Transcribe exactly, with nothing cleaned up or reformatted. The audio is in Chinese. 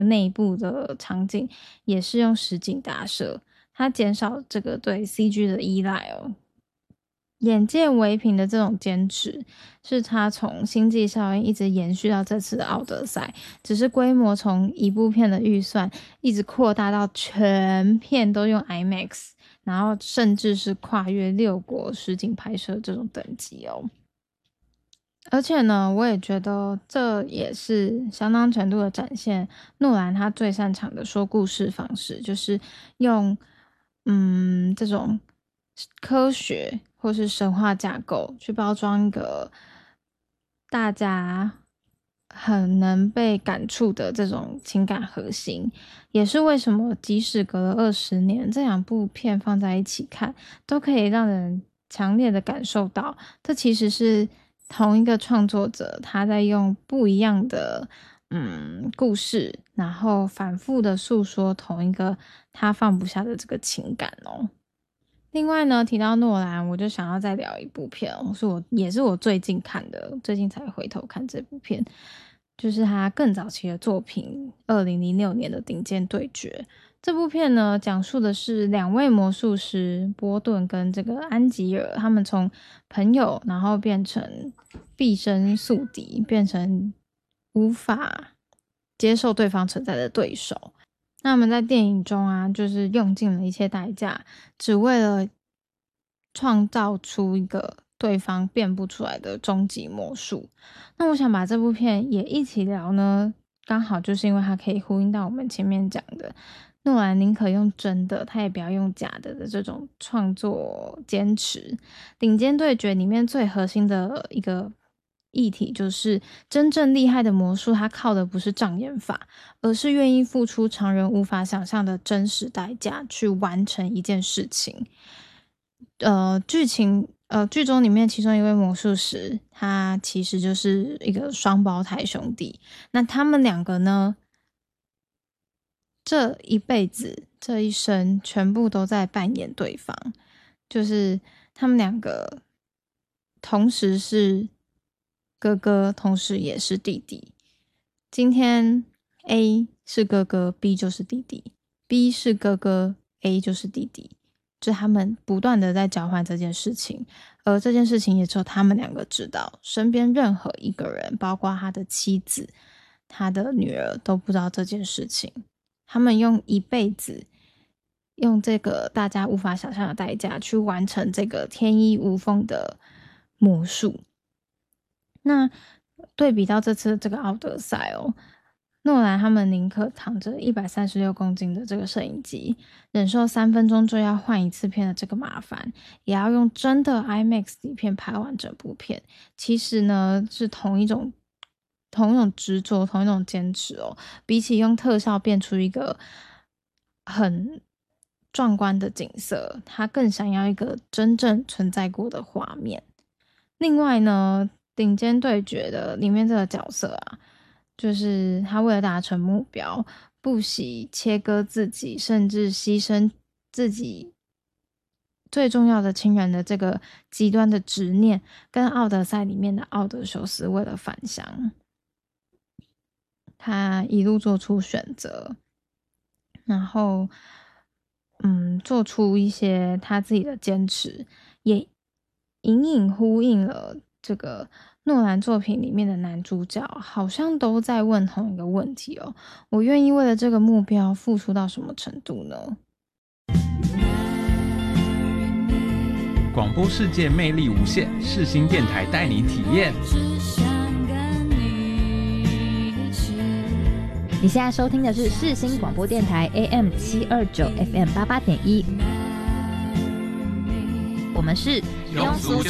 内部的场景也是用实景打摄，它减少这个对 C G 的依赖哦。眼见为凭的这种坚持，是他从星际效应一直延续到这次的奥德赛，只是规模从一部片的预算一直扩大到全片都用 IMAX， 然后甚至是跨越六国实景拍摄这种等级哦。而且呢，我也觉得这也是相当程度的展现诺兰他最擅长的说故事方式，就是用嗯这种科学或是神话架构去包装一个大家很能被感触的这种情感核心，也是为什么即使隔了二十年，这两部片放在一起看，都可以让人强烈的感受到，这其实是同一个创作者他在用不一样的嗯故事，然后反复的诉说同一个他放不下的这个情感哦。另外呢，提到诺兰，我就想要再聊一部片哦，是我也是我最近看的，最近才回头看这部片，就是他更早期的作品二零零六年的《顶尖对决》。这部片呢，讲述的是两位魔术师波顿跟这个安吉尔，他们从朋友，然后变成毕生宿敌，变成无法接受对方存在的对手。那他们在电影中啊，就是用尽了一切代价，只为了创造出一个对方变不出来的终极魔术。那我想把这部片也一起聊呢，刚好就是因为它可以呼应到我们前面讲的诺兰宁可用真的，他也不要用假的的这种创作坚持。顶尖对决里面最核心的一个议题就是真正厉害的魔术，它靠的不是障眼法，而是愿意付出常人无法想象的真实代价去完成一件事情。呃，剧情呃剧中里面其中一位魔术师，他其实就是一个双胞胎兄弟。那他们两个呢，这一辈子这一生全部都在扮演对方，就是他们两个同时是哥哥，同时也是弟弟。今天 A 是哥哥， B 就是弟弟， B 是哥哥， A 就是弟弟，就他们不断的在交换这件事情，而这件事情也只有他们两个知道，身边任何一个人，包括他的妻子，他的女儿都不知道这件事情。他们用一辈子，用这个大家无法想象的代价去完成这个天衣无缝的魔术。那对比到这次这个奥德赛哦，诺兰他们宁可躺着一百三十六公斤的这个摄影机，忍受三分钟就要换一次片的这个麻烦，也要用真的 IMAX 底片拍完整部片。其实呢，是同一种同一种执着，同一种坚持哦。比起用特效变出一个很壮观的景色，他更想要一个真正存在过的画面。另外呢，顶尖对决的里面这个角色啊，就是他为了达成目标，不惜切割自己，甚至牺牲自己最重要的亲人的这个极端的执念，跟奥德赛里面的奥德修斯为了返乡，他一路做出选择，然后嗯，做出一些他自己的坚持，也隐隐呼应了这个诺兰作品里面的男主角好像都在问同一个问题哦，我愿意为了这个目标付出到什么程度呢？ 广播世界魅力无限，世新电台带你体验。 你现在收听的是世新广播电台 A M 七二九 F M 八八点一，我们是庸俗